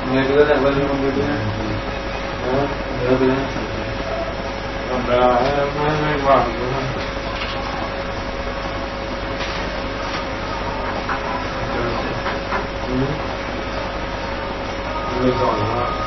मेरे को तो बड़ी मम्मी है हाँ मेरा भी है अब रहा है मैं बात नहीं